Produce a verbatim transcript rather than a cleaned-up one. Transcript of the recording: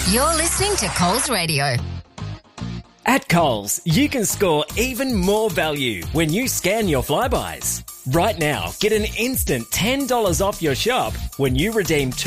You're listening to Coles Radio. At Coles, you can score even more value when you scan your Flybuys. Right now, get an instant ten dollars off your shop when you redeem two